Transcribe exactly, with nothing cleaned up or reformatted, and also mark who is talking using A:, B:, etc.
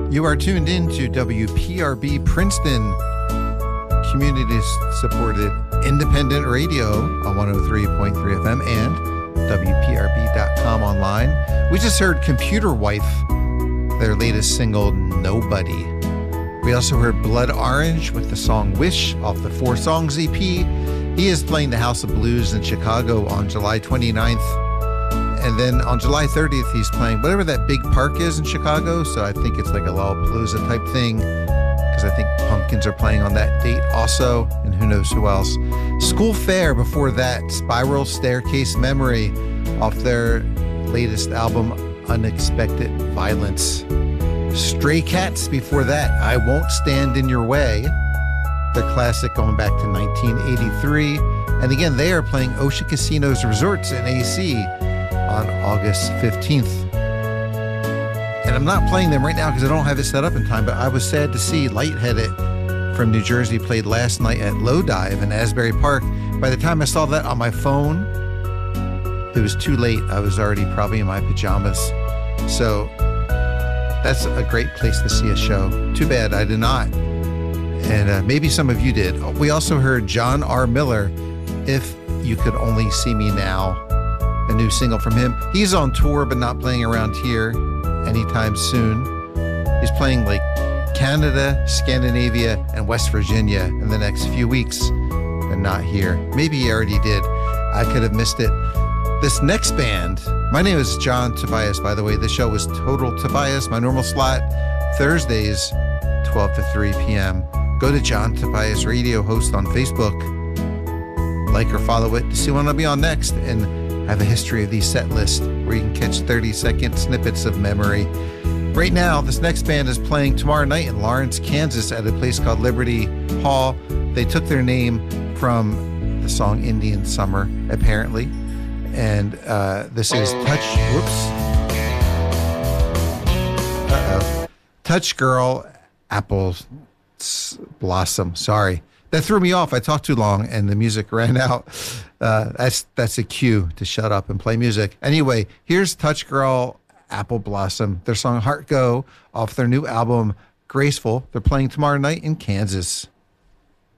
A: You are tuned in to W P R B Princeton, community-supported independent radio on one oh three point three F M and W P R B dot com online. We just heard Computer Wife, their latest single, Nobody. We also heard Blood Orange with the song Wish off the Four Songs E P. He is playing the House of Blues in Chicago on July twenty-ninth. And then on July thirtieth, he's playing whatever that big park is in Chicago. So I think it's like a Lollapalooza type thing, because I think Pumpkins are playing on that date also, and who knows who else. School Fair before that, Spiral Staircase Memory off their latest album, Unexpected Violence. Stray Cats before that, I Won't Stand in Your Way, their classic going back to nineteen eighty-three. And again, they are playing Ocean Casinos Resorts in A C on August fifteenth. And I'm not playing them right now because I don't have it set up in time, but I was sad to see Lightheaded from New Jersey played last night at Low Dive in Asbury Park. By the time I saw that on my phone, it was too late. I was already probably in my pajamas. So that's a great place to see a show. Too bad I did not. And uh, maybe some of you did. We also heard John R. Miller, If You Could Only See Me Now, a new single from him. He's on tour, but not playing around here anytime soon. He's playing like Canada, Scandinavia, and West Virginia in the next few weeks, but not here. Maybe he already did. I could have missed it. This next band, my name is John Tobias, by the way. This show is Total Tobias, my normal slot, Thursdays, twelve to three p.m. Go to John Tobias Radio Host on Facebook. Like or follow it to see when I'll be on next, and have a history of these set lists where you can catch thirty second snippets of memory. Right now, this next band is playing tomorrow night in Lawrence, Kansas at a place called Liberty Hall. They took their name from the song Indian Summer, apparently. And uh, this is Touch, whoops. Uh-oh. Touch Girl, Apple Blossom, sorry. That threw me off. I talked too long and the music ran out. Uh, that's that's a cue to shut up and play music. Anyway, here's Touch Girl, Apple Blossom, their song Heart Go off their new album, Graceful. They're playing tomorrow night in Kansas.